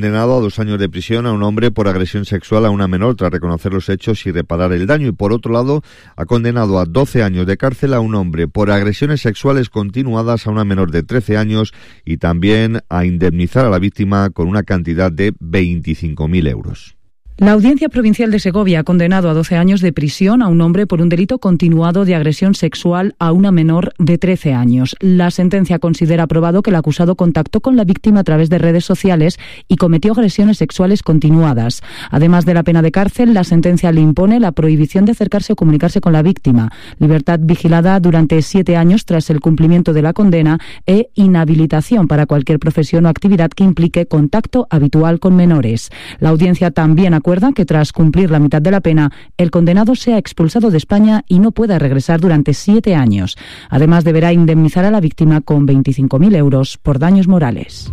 condenado a 2 años de prisión a un hombre por agresión sexual a una menor tras reconocer los hechos y reparar el daño. Y por otro lado, ha condenado a 12 años de cárcel a un hombre por agresiones sexuales continuadas a una menor de 13 años y también a indemnizar a la víctima con una cantidad de 25.000 euros. La Audiencia Provincial de Segovia ha condenado a 12 años de prisión a un hombre por un delito continuado de agresión sexual a una menor de 13 años. La sentencia considera probado que el acusado contactó con la víctima a través de redes sociales y cometió agresiones sexuales continuadas. Además de la pena de cárcel, la sentencia le impone la prohibición de acercarse o comunicarse con la víctima, libertad vigilada durante 7 años tras el cumplimiento de la condena e inhabilitación para cualquier profesión o actividad que implique contacto habitual con menores. La audiencia también acuerda que tras cumplir la mitad de la pena, el condenado sea expulsado de España y no pueda regresar durante 7 años. Además, deberá indemnizar a la víctima con 25.000 euros por daños morales.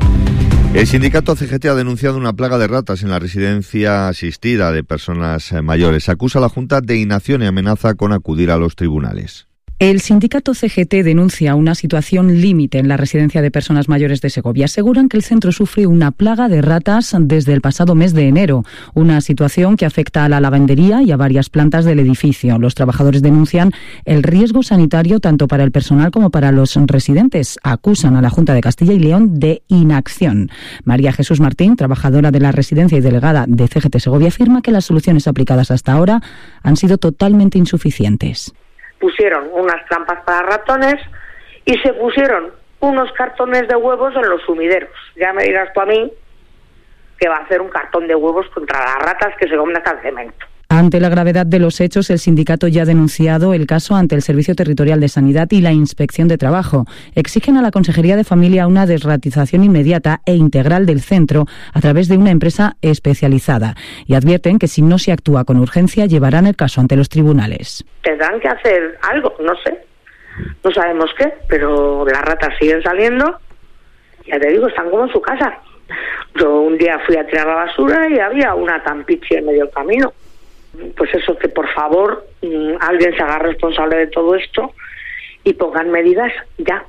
El sindicato CGT ha denunciado una plaga de ratas en la residencia asistida de personas mayores. Acusa a la Junta de inacción y amenaza con acudir a los tribunales. El sindicato CGT denuncia una situación límite en la residencia de personas mayores de Segovia. Aseguran que el centro sufre una plaga de ratas desde el pasado mes de enero, una situación que afecta a la lavandería y a varias plantas del edificio. Los trabajadores denuncian el riesgo sanitario tanto para el personal como para los residentes. Acusan a la Junta de Castilla y León de inacción. María Jesús Martín, trabajadora de la residencia y delegada de CGT Segovia, afirma que las soluciones aplicadas hasta ahora han sido totalmente insuficientes. Pusieron unas trampas para ratones y se pusieron unos cartones de huevos en los sumideros. Ya me dirás tú a mí que va a hacer un cartón de huevos contra las ratas que se comen hasta el cemento. Ante la gravedad de los hechos, el sindicato ya ha denunciado el caso ante el Servicio Territorial de Sanidad y la Inspección de Trabajo. Exigen a la Consejería de Familia una desratización inmediata e integral del centro a través de una empresa especializada y advierten que si no se actúa con urgencia llevarán el caso ante los tribunales. Tendrán que hacer algo, no sé, no sabemos qué, pero las ratas siguen saliendo, ya te digo, están como en su casa. Yo un día fui a tirar la basura y había una tampichi en medio del camino. Pues eso, que por favor alguien se haga responsable de todo esto y pongan medidas ya,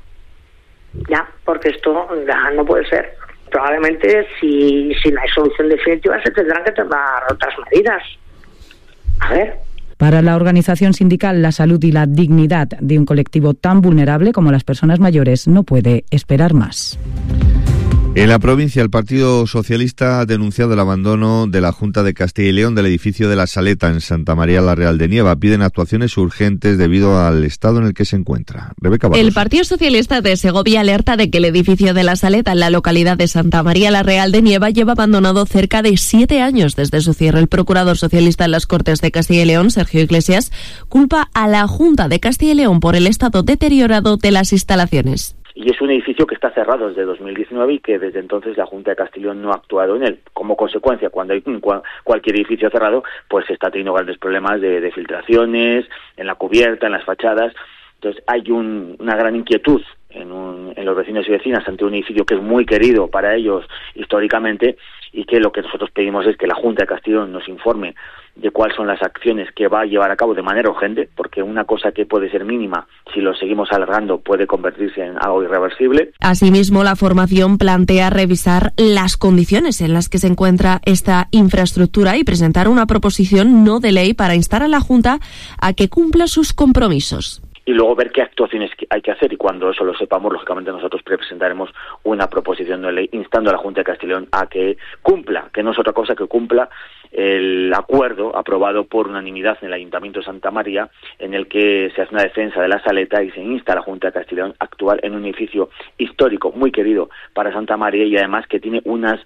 porque esto ya no puede ser. Probablemente si no hay solución definitiva se tendrán que tomar otras medidas. A ver. Para la organización sindical, la salud y la dignidad de un colectivo tan vulnerable como las personas mayores no puede esperar más. En la provincia, el Partido Socialista ha denunciado el abandono de la Junta de Castilla y León del edificio de La Saleta en Santa María la Real de Nieva. Piden actuaciones urgentes debido al estado en el que se encuentra. Rebeca Barros. El Partido Socialista de Segovia alerta de que el edificio de La Saleta en la localidad de Santa María la Real de Nieva lleva abandonado cerca de 7 años desde su cierre. El procurador socialista en las Cortes de Castilla y León, Sergio Iglesias, culpa a la Junta de Castilla y León por el estado deteriorado de las instalaciones. Y es un edificio que está cerrado desde 2019 y que desde entonces la Junta de Castilla y León no ha actuado en él. Como consecuencia, cuando hay cualquier edificio cerrado, pues se está teniendo grandes problemas de filtraciones, en la cubierta, en las fachadas. Entonces hay una gran inquietud en los vecinos y vecinas ante un edificio que es muy querido para ellos históricamente y que lo que nosotros pedimos es que la Junta de Castilla y León nos informe de cuáles son las acciones que va a llevar a cabo de manera urgente, porque una cosa que puede ser mínima, si lo seguimos alargando, puede convertirse en algo irreversible. Asimismo, la formación plantea revisar las condiciones en las que se encuentra esta infraestructura y presentar una proposición no de ley para instar a la Junta a que cumpla sus compromisos. Y luego ver qué actuaciones hay que hacer, y cuando eso lo sepamos, lógicamente nosotros presentaremos una proposición de ley instando a la Junta de Castilla y León a que cumpla, que no es otra cosa que cumpla el acuerdo aprobado por unanimidad en el Ayuntamiento de Santa María, en el que se hace una defensa de La Saleta y se insta a la Junta de Castilla y León a actuar en un edificio histórico muy querido para Santa María y además que tiene unas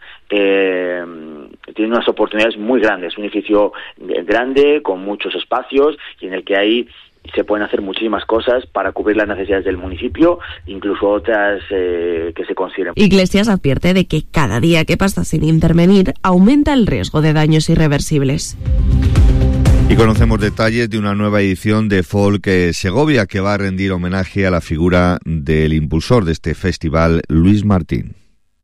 oportunidades muy grandes, un edificio grande con muchos espacios y en el que hay se pueden hacer muchísimas cosas para cubrir las necesidades del municipio, incluso otras que se consideren. Iglesias advierte de que cada día que pasa sin intervenir aumenta el riesgo de daños irreversibles. Y conocemos detalles de una nueva edición de Folk Segovia que va a rendir homenaje a la figura del impulsor de este festival, Luis Martín.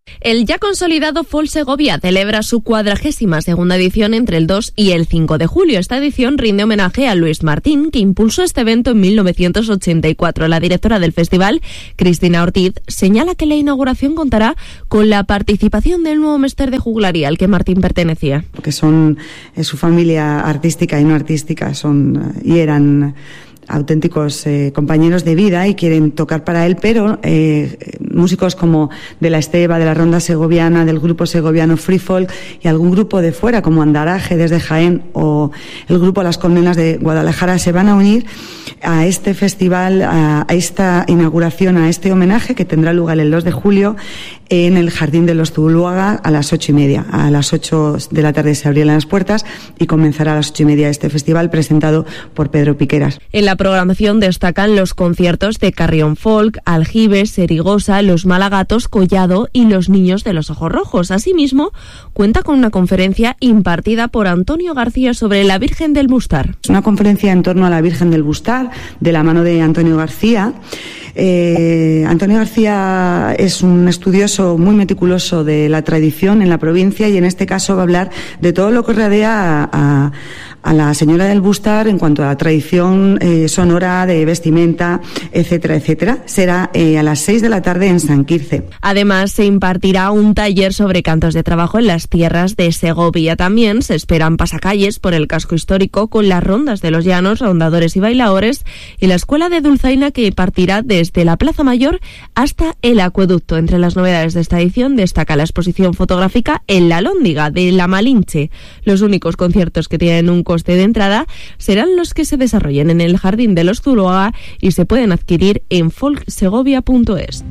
El ya consolidado Folk Segovia celebra su 42ª edición entre el 2 y el 5 de julio. Esta edición rinde homenaje a Luis Martín, que impulsó este evento en 1984. La directora del festival, Cristina Ortiz, señala que la inauguración contará con la participación del nuevo Mester de Juglaría al que Martín pertenecía. Que son su familia artística y no artística, eran auténticos compañeros de vida y quieren tocar para él, pero músicos como de la Esteba, de la Ronda Segoviana, del grupo segoviano Free Folk y algún grupo de fuera como Andaraje desde Jaén o el grupo Las Colmenas de Guadalajara se van a unir a este festival, a esta inauguración, a este homenaje que tendrá lugar el 2 de julio en el Jardín de los Zuloaga a las 8:30. A las 8 de la tarde se abrirán las puertas y comenzará a las 8:30 este festival presentado por Pedro Piqueras. En la programación destacan los conciertos de Carrión Folk, Aljibes, Serigosa, Los Malagatos, Collado y Los Niños de los Ojos Rojos. Asimismo, cuenta con una conferencia impartida por Antonio García sobre la Virgen del Bustar. Es una conferencia en torno a la Virgen del Bustar, de la mano de Antonio García. Antonio García es un estudioso muy meticuloso de la tradición en la provincia y en este caso va a hablar de todo lo que rodea a la Señora del Bustar en cuanto a la tradición sonora, de vestimenta, etcétera, etcétera. Será a las 6 de la tarde en San Quirce. Además, se impartirá un taller sobre cantos de trabajo en las tierras de Segovia. También se esperan pasacalles por el casco histórico con las rondas de los llanos, rondadores y bailadores y la escuela de dulzaina que partirá desde la Plaza Mayor hasta el Acueducto. Entre las novedades de esta edición destaca la exposición fotográfica en la Lóndiga de la Malinche. Los únicos conciertos que tienen un coste de entrada serán los que se desarrollen en el Jardín de los Zuloaga y se pueden adquirir en folksegovia.es.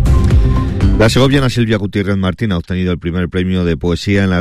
La segoviana Silvia Gutiérrez Martín ha obtenido el primer premio de poesía en la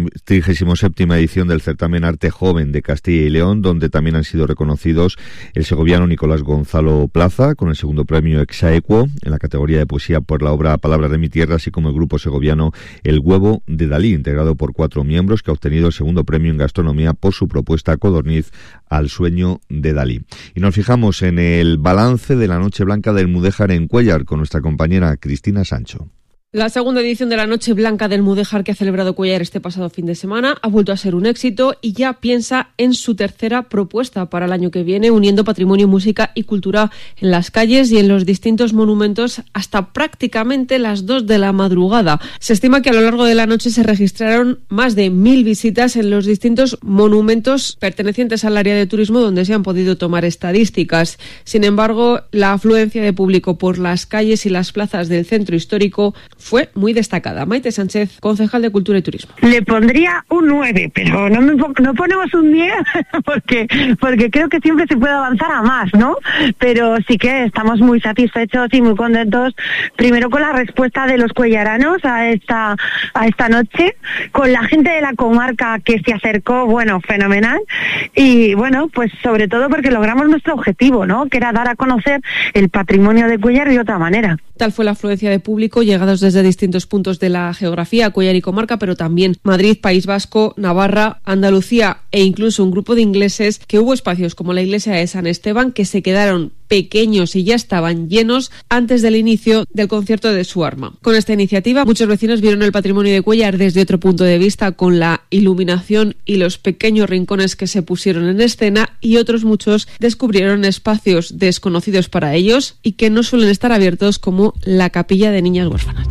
37ª edición del certamen Arte Joven de Castilla y León, donde también han sido reconocidos el segoviano Nicolás Gonzalo Plaza, con el segundo premio Exaequo en la categoría de poesía por la obra Palabras de mi tierra, así como el grupo segoviano El Huevo de Dalí, integrado por 4 miembros, que ha obtenido el segundo premio en gastronomía por su propuesta Codorniz al sueño de Dalí. Y nos fijamos en el balance de la Noche Blanca del Mudéjar en Cuéllar con nuestra compañera Cristina Sancho. La segunda edición de la Noche Blanca del Mudéjar que ha celebrado Cuéllar este pasado fin de semana ha vuelto a ser un éxito y ya piensa en su tercera propuesta para el año que viene, uniendo patrimonio, música y cultura en las calles y en los distintos monumentos hasta prácticamente las 2 de la madrugada. Se estima que a lo largo de la noche se registraron más de 1.000 visitas en los distintos monumentos pertenecientes al área de turismo donde se han podido tomar estadísticas. Sin embargo, la afluencia de público por las calles y las plazas del centro histórico fue muy destacada. Maite Sánchez, concejal de Cultura y Turismo. Le pondría un 9, pero no ponemos un 10 porque creo que siempre se puede avanzar a más, ¿no? Pero sí que estamos muy satisfechos y muy contentos, primero con la respuesta de los cuellaranos a esta noche, con la gente de la comarca que se acercó, bueno, fenomenal, y bueno, pues sobre todo porque logramos nuestro objetivo, ¿no? Que era dar a conocer el patrimonio de Cuéllar de otra manera. Tal fue la afluencia de público llegados desde distintos puntos de la geografía, Cuéllar y comarca, pero también Madrid, País Vasco, Navarra, Andalucía e incluso un grupo de ingleses, que hubo espacios como la iglesia de San Esteban que se quedaron pequeños y ya estaban llenos antes del inicio del concierto de Su Arma. Con esta iniciativa, muchos vecinos vieron el patrimonio de Cuéllar desde otro punto de vista, con la iluminación y los pequeños rincones que se pusieron en escena, y otros muchos descubrieron espacios desconocidos para ellos y que no suelen estar abiertos, como la capilla de niñas huérfanas.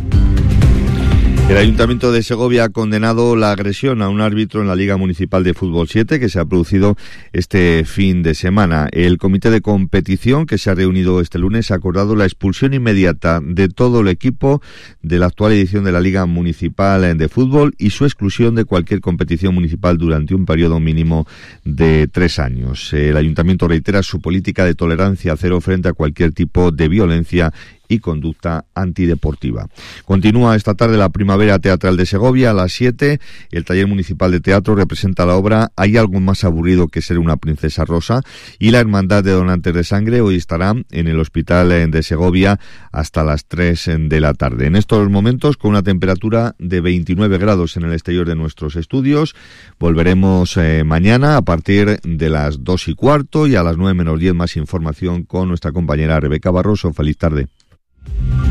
El Ayuntamiento de Segovia ha condenado la agresión a un árbitro en la Liga Municipal de Fútbol 7 que se ha producido este fin de semana. El comité de competición, que se ha reunido este lunes, ha acordado la expulsión inmediata de todo el equipo de la actual edición de la Liga Municipal de Fútbol y su exclusión de cualquier competición municipal durante un periodo mínimo de 3 años. El Ayuntamiento reitera su política de tolerancia cero frente a cualquier tipo de violencia y conducta antideportiva. Continúa esta tarde la Primavera Teatral de Segovia a las 7. El taller municipal de teatro representa la obra Hay algo más aburrido que ser una princesa rosa, y la Hermandad de Donantes de Sangre hoy estará en el Hospital de Segovia hasta las 3 de la tarde. En estos momentos, con una temperatura de 29 grados en el exterior de nuestros estudios. Volveremos mañana a partir de las 2:15 y a las 9 menos 10 más información con nuestra compañera Rebeca Barroso. Feliz tarde.